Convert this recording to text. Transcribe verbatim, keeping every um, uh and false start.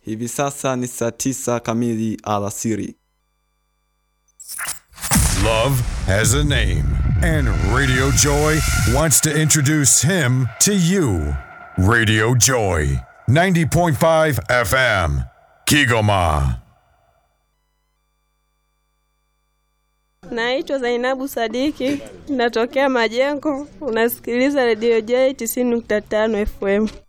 Hivi sasa ni saa tisa kamili alasiri. Love has a name, and Radio Joy wants to introduce him to you. Radio Joy, ninety point five F M, Kigoma. Naitwa Zainabu Sadiki, natokea Majengo. Unasikiliza Radio Joy tisini nukta tano F M.